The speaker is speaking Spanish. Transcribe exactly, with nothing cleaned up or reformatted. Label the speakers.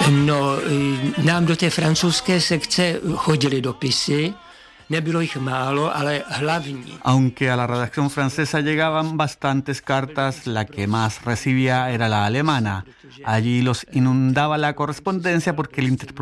Speaker 1: No, nám do té francouzské sekce chodily dopisy, nebylo jich málo, ale hlavní.
Speaker 2: Aunque a la redacción francesa llegaban bastantes cartas, la que más recibía era la alemana. Allí los inundaba la correspondencia porque el interpretador